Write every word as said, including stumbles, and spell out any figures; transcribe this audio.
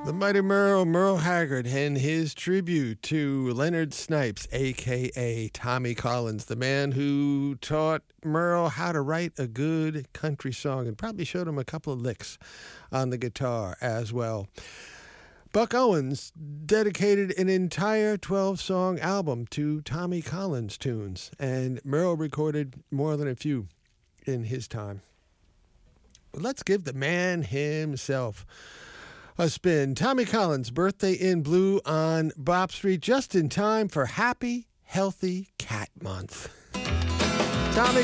The mighty Merle, Merle Haggard, and his tribute to Leonard Snipes, a k a. Tommy Collins, the man who taught Merle how to write a good country song and probably showed him a couple of licks on the guitar as well. Buck Owens dedicated an entire twelve-song album to Tommy Collins tunes, and Merle recorded more than a few in his time. But let's give the man himself a spin. Tommy Collins, Birthday in Blue on Bop Street, just in time for Happy Healthy Cat Month. Tommy